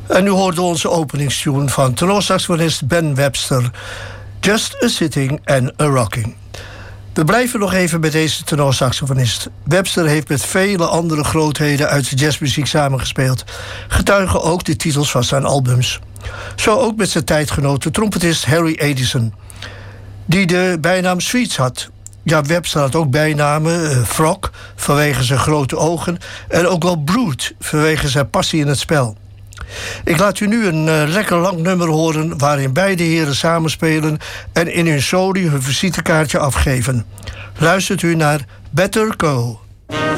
En nu hoorde onze openingstune van tenorsaxofonist Ben Webster. Just a Sitting and a Rocking. We blijven nog even bij deze tenorsaxofonist. Webster heeft met vele andere grootheden uit de jazzmuziek samengespeeld. Getuigen ook de titels van zijn albums. Zo ook met zijn tijdgenoot, de trompetist Harry Edison, die de bijnaam Sweets had. Ja, Webster had ook bijnamen, Frog, vanwege zijn grote ogen, en ook wel Brute, vanwege zijn passie in het spel. Ik laat u nu een lekker lang nummer horen waarin beide heren samenspelen en in hun solo hun visitekaartje afgeven. Luistert u naar Better Go.